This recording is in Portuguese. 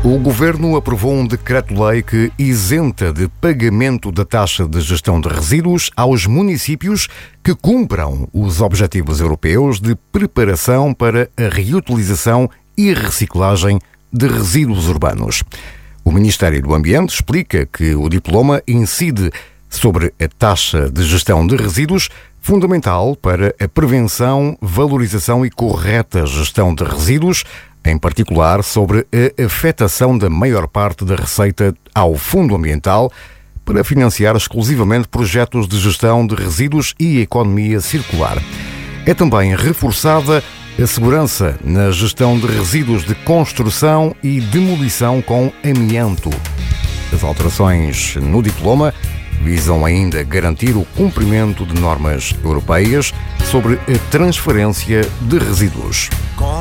O Governo aprovou um decreto-lei que isenta de pagamento da taxa de gestão de resíduos aos municípios que cumpram os objetivos europeus de preparação para a reutilização e reciclagem de resíduos urbanos. O Ministério do Ambiente explica que o diploma incide sobre a taxa de gestão de resíduos, fundamental para a prevenção, valorização e correta gestão de resíduos, em particular sobre a afetação da maior parte da receita ao Fundo Ambiental para financiar exclusivamente projetos de gestão de resíduos e economia circular. É também reforçada a segurança na gestão de resíduos de construção e demolição com amianto. As alterações no diploma visam ainda garantir o cumprimento de normas europeias sobre a transferência de resíduos.